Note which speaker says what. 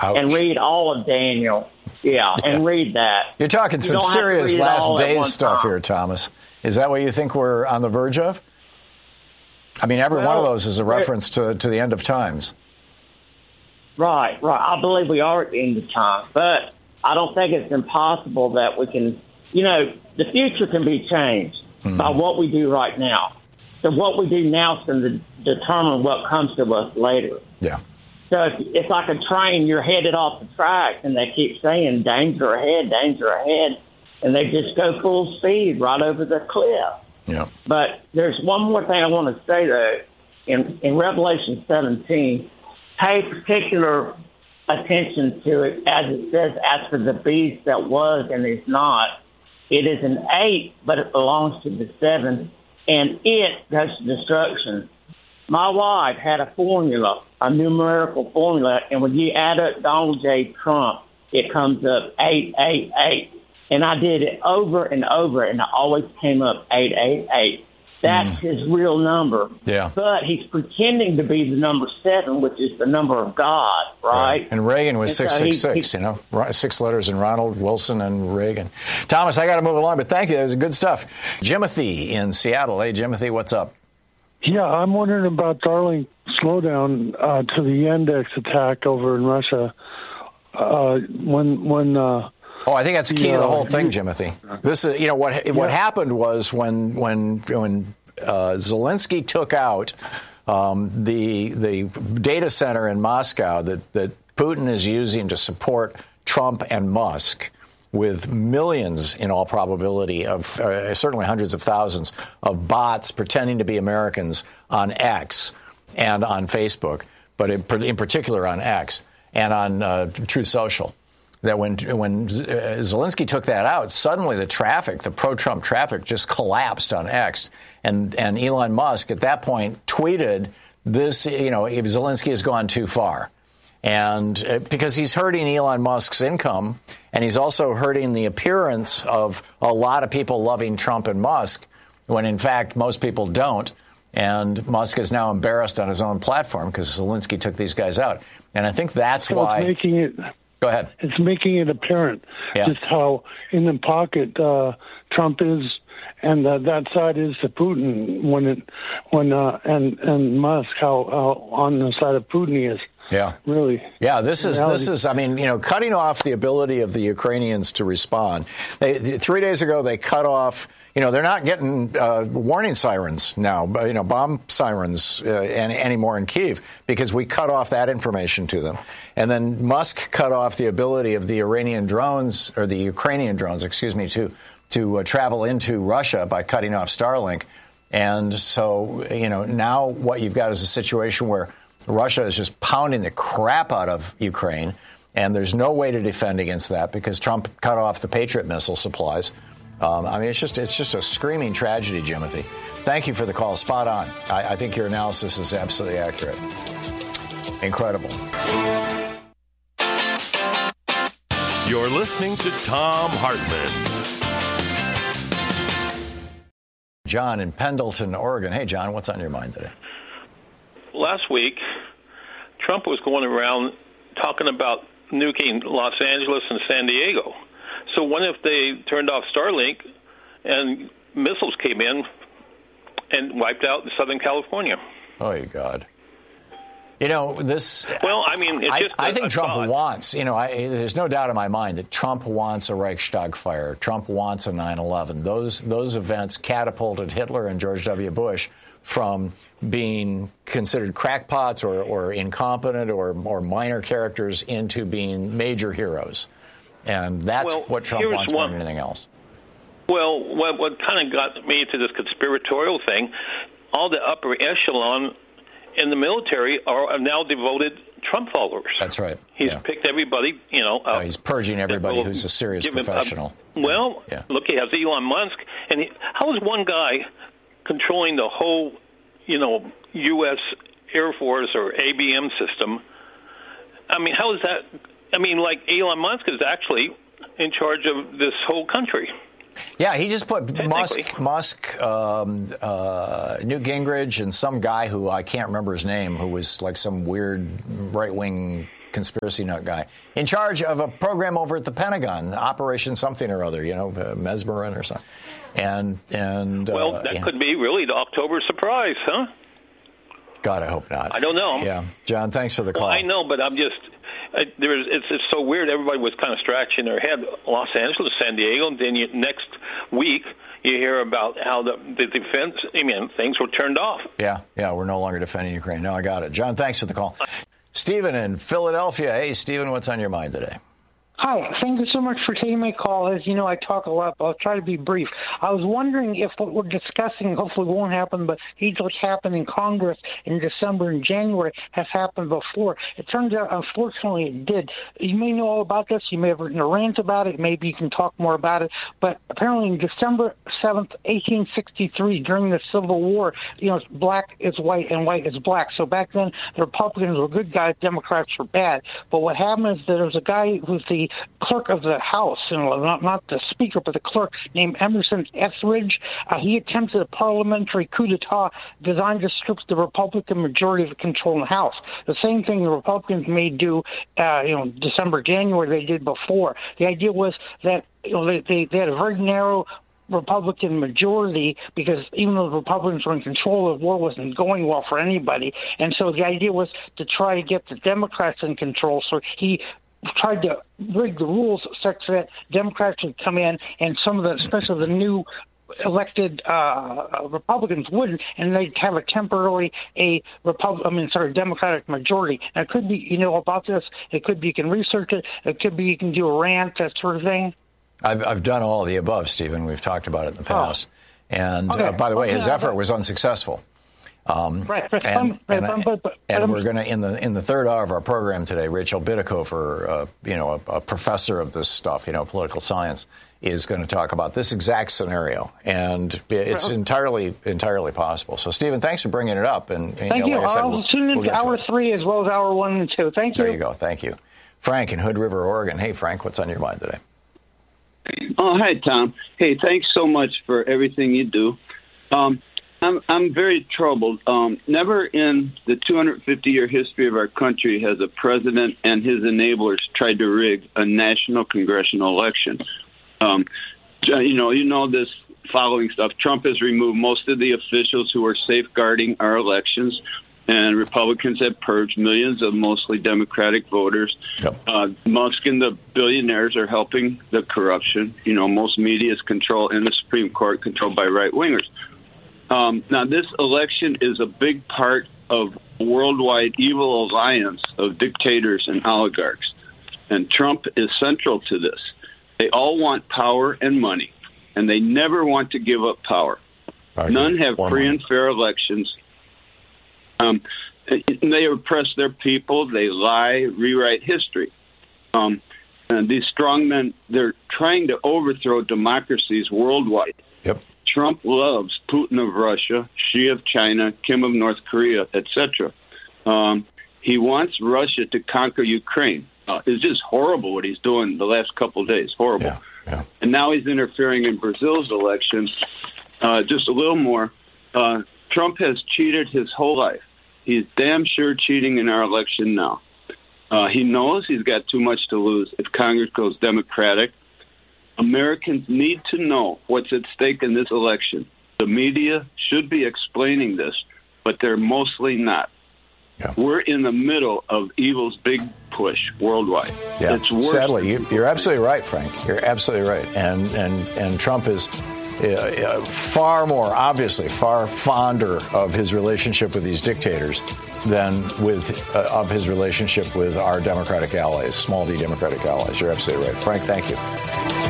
Speaker 1: Ouch.
Speaker 2: and read all of Daniel. Yeah, and read that.
Speaker 1: You're talking some serious last days stuff here, Thomas. Is that what you think we're on the verge of? I mean, every one of those is a reference to the end of times.
Speaker 2: Right. I believe we are at the end of time, but I don't think it's impossible that we can, the future can be changed by what we do right now. So what we do now is going to determine what comes to us later.
Speaker 1: Yeah.
Speaker 2: So it's like a train, you're headed off the track, and they keep saying, danger ahead, and they just go full speed right over the cliff.
Speaker 1: Yeah.
Speaker 2: But there's one more thing I want to say, though. In Revelation 17, pay particular attention to it, as it says, as for the beast that was and is not. It is an 8, but it belongs to the 7, and it goes to destruction. My wife had a formula, a numerical formula, and when you add up Donald J. Trump, it comes up 888. And I did it over and over, and it always came up 888. That's his real number.
Speaker 1: Yeah.
Speaker 2: But he's pretending to be the number 7, which is the number of God, right?
Speaker 1: And Reagan was 666, 6 letters in Ronald, Wilson, and Reagan. Thomas, I got to move along, but thank you. That was good stuff. Jimothy in Seattle. Hey, Jimothy, what's up?
Speaker 3: Yeah, I'm wondering about Starlink slowdown to the Yandex attack over in Russia.
Speaker 1: I think that's the key to the whole thing, Jimothy. This is, what happened was when Zelensky took out the data center in Moscow that Putin is using to support Trump and Musk, with millions, in all probability, of certainly hundreds of thousands of bots pretending to be Americans on X and on Facebook, but in particular on X and on Truth Social. That when Zelensky took that out, suddenly the pro-Trump traffic just collapsed on X. And Elon Musk at that point tweeted this, if Zelensky has gone too far. And because he's hurting Elon Musk's income, and he's also hurting the appearance of a lot of people loving Trump and Musk, when in fact most people don't. And Musk is now embarrassed on his own platform because Zelensky took these guys out. And I think that's why. Go ahead. It's
Speaker 3: making it apparent just how in the pocket Trump is, and that side is to Putin and Musk, how on the side of Putin he is.
Speaker 1: Yeah.
Speaker 3: Really.
Speaker 1: Yeah, this is, cutting off the ability of the Ukrainians to respond. 3 days ago, they cut off, they're not getting warning sirens now, bomb sirens anymore in Kyiv because we cut off that information to them. And then Musk cut off the ability of the Ukrainian drones, to travel into Russia by cutting off Starlink. And so, now what you've got is a situation where Russia is just pounding the crap out of Ukraine, and there's no way to defend against that because Trump cut off the Patriot missile supplies. It's just a screaming tragedy, Jimothy. Thank you for the call. Spot on. I think your analysis is absolutely accurate. Incredible.
Speaker 4: You're listening to Thom Hartmann.
Speaker 1: John in Pendleton, Oregon. Hey, John, what's on your mind today?
Speaker 5: Last week, Trump was going around talking about nuking Los Angeles and San Diego. So what if they turned off Starlink and missiles came in and wiped out Southern California?
Speaker 1: Oh, God. This...
Speaker 5: Well, it's just
Speaker 1: I think Trump wants, there's no doubt in my mind that Trump wants a Reichstag fire. Trump wants a 9/11. Those events catapulted Hitler and George W. Bush from being considered crackpots or incompetent or minor characters into being major heroes. And that's what Trump wants more than anything else.
Speaker 5: Well, what kind of got me to this conspiratorial thing, all the upper echelon in the military are now devoted Trump followers.
Speaker 1: That's right.
Speaker 5: He's picked everybody,
Speaker 1: he's purging everybody who's a serious professional.
Speaker 5: Look, he has Elon Musk. And how is one guy controlling the whole, U.S. Air Force or ABM system? How is that? Elon Musk is actually in charge of this whole country.
Speaker 1: Yeah, he just put Musk, Newt Gingrich, and some guy who I can't remember his name, who was like some weird right-wing conspiracy nut guy, in charge of a program over at the Pentagon, Operation something or other, Mesmerin or something. And
Speaker 5: that could be really the October surprise, huh?
Speaker 1: God, I hope not.
Speaker 5: I don't know.
Speaker 1: Yeah, John, thanks for the call.
Speaker 5: Well, I know, but I'm just it's so weird. Everybody was kind of scratching their head. Los Angeles, San Diego, and then next week you hear about how the defense. Things were turned off.
Speaker 1: Yeah, we're no longer defending Ukraine. No, I got it. John, thanks for the call. Stephen in Philadelphia. Hey, Stephen, what's on your mind today?
Speaker 6: Hi, thank you so much for taking my call. As you know, I talk a lot, but I'll try to be brief. I was wondering if what we're discussing hopefully won't happen, but usually happen in Congress in December and January has happened before. It turns out, unfortunately, it did. You may know all about this. You may have written a rant about it. Maybe you can talk more about it. But apparently on December 7th, 1863, during the Civil War, black is white and white is black. So back then, the Republicans were good guys, Democrats were bad. But what happened is that there was a guy who's the clerk of the House, not the Speaker, but the clerk, named Emerson Etheridge. He attempted a parliamentary coup d'etat designed to strip the Republican majority of control in the House. The same thing the Republicans may do, December, January, they did before. The idea was that they had a very narrow Republican majority because even though the Republicans were in control, the war wasn't going well for anybody. And so the idea was to try to get the Democrats in control. So he tried to rig the rules such that Democrats would come in and some of the, especially the new elected Republicans wouldn't, and they'd have a temporarily Democratic majority. And it could be, about this, it could be you can research it, it could be you can do a rant, that sort of thing.
Speaker 1: I've done all of the above, Stephen. We've talked about it in the past. And by the way, his effort was unsuccessful.
Speaker 6: Right.
Speaker 1: And we're going to, in the third hour of our program today, Rachel Bitecofer, a professor of this stuff, political science, is going to talk about this exact scenario. And it's entirely possible. So, Stephen, thanks for bringing it up. And
Speaker 6: thank you.
Speaker 1: Like I said,
Speaker 6: I'll tune into hour 3 as well as hour 1 and 2. Thank you.
Speaker 1: There you go. Thank you. Frank in Hood River, Oregon. Hey, Frank, what's on your mind today?
Speaker 7: Oh, hi, Tom. Hey, thanks so much for everything you do. I'm very troubled. Never in the 250-year history of our country has a president and his enablers tried to rig a national congressional election. This following stuff. Trump has removed most of the officials who are safeguarding our elections, and Republicans have purged millions of mostly Democratic voters.
Speaker 1: Yep.
Speaker 7: Musk and the billionaires are helping the corruption. Most media is controlled, and the Supreme Court controlled by right-wingers. Now, this election is a big part of a worldwide evil alliance of dictators and oligarchs, and Trump is central to this. They all want power and money, and they never want to give up power. None have free and fair elections. They oppress their people. They lie, rewrite history. And these strongmen, they're trying to overthrow democracies worldwide.
Speaker 1: Yep.
Speaker 7: Trump loves Putin of Russia, Xi of China, Kim of North Korea, etc. He wants Russia to conquer Ukraine. It's just horrible what he's doing the last couple of days. Horrible.
Speaker 1: Yeah.
Speaker 7: And now he's interfering in Brazil's election. Just a little more. Trump has cheated his whole life. He's damn sure cheating in our election now. He knows he's got too much to lose if Congress goes Democratic. Americans need to know what's at stake in this election. The media should be explaining this, but they're mostly not.
Speaker 1: Yeah.
Speaker 7: We're in the middle of evil's big push worldwide.
Speaker 1: Yeah.
Speaker 7: It's worse.
Speaker 1: Sadly, you're absolutely right, Frank. You're absolutely right. And Trump is far fonder of his relationship with these dictators than of his relationship with our Democratic allies, small d Democratic allies. You're absolutely right. Frank, thank you.